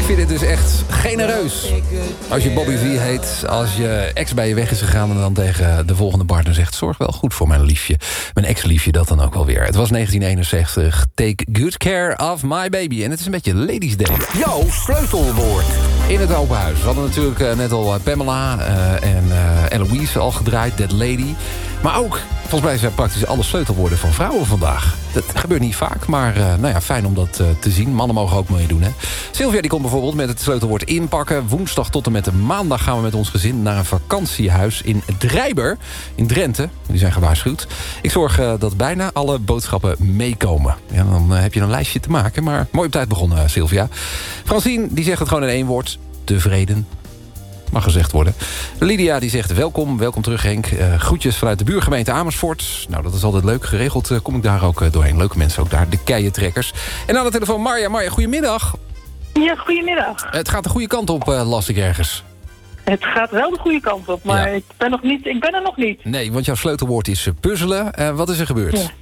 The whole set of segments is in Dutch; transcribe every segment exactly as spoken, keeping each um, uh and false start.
vind het dus echt genereus. Als je Bobby V heet, als je ex bij je weg is gegaan... en dan tegen de volgende partner zegt... zorg wel goed voor mijn liefje. Mijn ex-liefje dat dan ook wel weer. Het was negentien eenenzestig. Take good care of my baby. En het is een beetje Ladies Day. Jouw sleutelwoord. In het open huis. We hadden natuurlijk uh, net al Pamela uh, en uh, Eloise al gedraaid. That Lady. Maar ook, volgens mij zijn praktisch alle sleutelwoorden van vrouwen vandaag. Dat gebeurt niet vaak, maar uh, nou ja, fijn om dat uh, te zien. Mannen mogen ook meedoen, hè. Sylvia die komt bijvoorbeeld met het sleutelwoord inpakken. Woensdag tot en met de maandag gaan we met ons gezin... naar een vakantiehuis in Drijber, in Drenthe. Die zijn gewaarschuwd. Ik zorg uh, dat bijna alle boodschappen meekomen. Ja, dan uh, heb je een lijstje te maken. Maar mooi op tijd begonnen, uh, Sylvia. Francine die zegt het gewoon in één woord. Tevreden. Mag gezegd worden. Lydia die zegt welkom, welkom terug Henk. Uh, groetjes vanuit de buurgemeente Amersfoort. Nou, dat is altijd leuk. Geregeld uh, kom ik daar ook uh, doorheen. Leuke mensen ook daar, de keientrekkers. En aan de telefoon Marja. Marja, goedemiddag. Ja, goedemiddag. Het gaat de goede kant op, uh, las ik ergens. Het gaat wel de goede kant op, maar Ja. ik, ben nog niet, ik ben er nog niet. Nee, want jouw sleutelwoord is uh, puzzelen. Uh, wat is er gebeurd? Ja.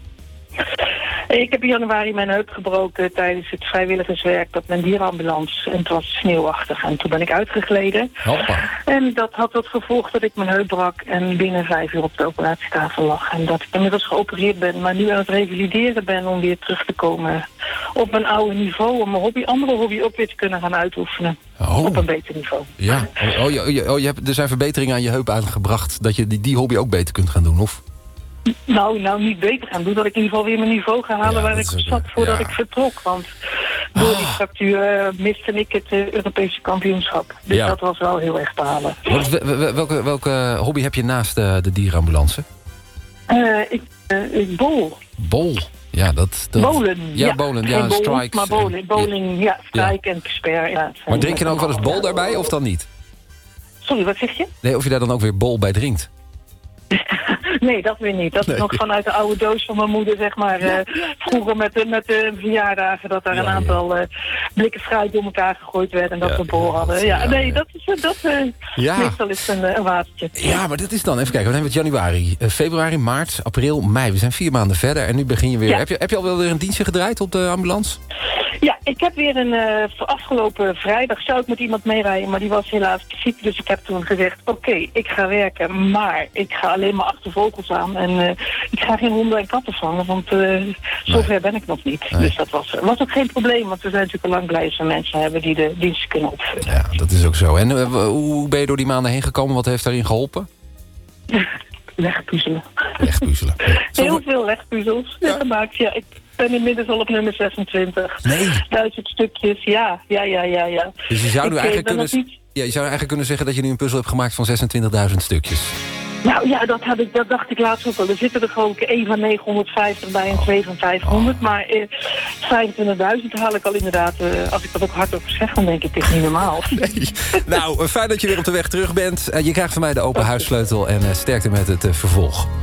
Ik heb in januari mijn heup gebroken tijdens het vrijwilligerswerk met mijn dierenambulance. En het was sneeuwachtig en toen ben ik uitgegleden. Hoppa. En dat had tot gevolg dat ik mijn heup brak en binnen vijf uur op de operatietafel lag. En dat ik inmiddels geopereerd ben, maar nu aan het revalideren ben om weer terug te komen op mijn oude niveau. Om mijn hobby, andere hobby ook weer te kunnen gaan uitoefenen. Oh. Op een beter niveau. Ja. Oh, oh, je, oh, je hebt, er zijn verbeteringen aan je heup aangebracht... dat je die, die hobby ook beter kunt gaan doen, of? Nou, nou niet beter gaan doen. Dat ik in ieder geval weer mijn niveau ga halen Ja, waar dat ik is op ook- zat voordat ja. ik vertrok. Want door die fractuur uh, miste ik het uh, Europese kampioenschap. Dus Ja. dat was wel heel erg behalen. Wat is- wel- wel- welke, welke hobby heb je naast uh, de dierenambulance? Uh, ik, uh, ik bol. Bol. Ja, dat... dat Bowlen. Ja, bowlen. Ja, Geen bol, strikes. maar bowling. Bowling, ja, strike en sper. Ja, Maar drink je dan ook wel eens bol daarbij, of dan niet? Sorry, wat zeg je? Nee, of je daar dan ook weer bol bij drinkt? Nee, dat weer niet. Dat Nee. is nog vanuit de oude doos van mijn moeder, zeg maar. Uh, vroeger met de, met de verjaardagen, dat daar Ja, een ja. aantal uh, blikken fruit door elkaar gegooid werd en dat Ja, we bol hadden. Ja, ja, nee, ja. dat is dat. Uh, Ja. Meestal is het een, uh, een watertje. Ja, maar dat is dan... Even kijken, we hebben het januari, uh, februari, maart, april, mei. We zijn vier maanden verder en nu begin je weer... Ja. Heb, je, heb je al wel weer een dienstje gedraaid op de ambulance? Ja, ik heb weer een... Uh, voor afgelopen vrijdag zou ik met iemand meerijden, maar die was helaas ziek. Dus ik heb toen gezegd, oké, okay, ik ga werken, maar ik ga alleen maar achter vogels aan. En uh, ik ga geen honden en katten vangen, want uh, zover Nee. ben ik nog niet. Nee. Dus dat was, was ook geen probleem, want we zijn natuurlijk al lang blij als we mensen hebben die de dienst kunnen opvullen. Ja, dat is ook zo. En uh, hoe ben je door die maanden heen gekomen? Wat heeft daarin geholpen? Wegpuzzelen. Wegpuzzelen. Zo- Heel veel wegpuzzels Ja. gemaakt. Ja, ik ben inmiddels al op nummer zesentwintig. Nee. Duizend stukjes, ja, ja, ja, ja, ja. Dus je zou nu Ik, eh, eigenlijk ben kunnen... nog niet- Ja, je zou eigenlijk kunnen zeggen dat je nu een puzzel hebt gemaakt van zesentwintigduizend stukjes. Nou ja, dat, had ik, dat dacht ik laatst ook al. Er zitten er geloof ik één van negenhonderdvijftig bij en twee van vijfhonderd. Maar eh, vijfentwintigduizend haal ik al inderdaad. Eh, als ik dat ook hardop zeg, dan denk ik, het is niet normaal. Nee. Nou, fijn dat je weer op de weg terug bent. Uh, je krijgt van mij de open huissleutel en uh, sterkte met het uh, vervolg.